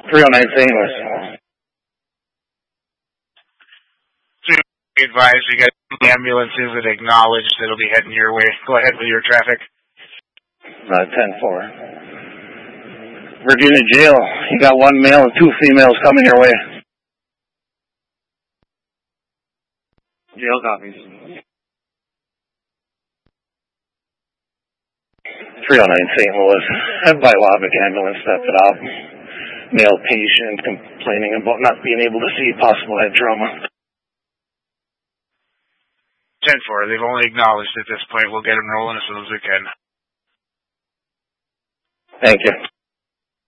309 St. Louis. Be advised, we got ambulances that acknowledged that'll be heading your way. Go ahead with your traffic. 10-4. Virginia Jail, you got one male and 2 females coming your way. Jail copies. 309 St. Louis. A Biologic ambulance stepped out. Male patient complaining about not being able to see possible head trauma. 10-4. They've only acknowledged at this point. We'll get them rolling as soon as we can. Thank you.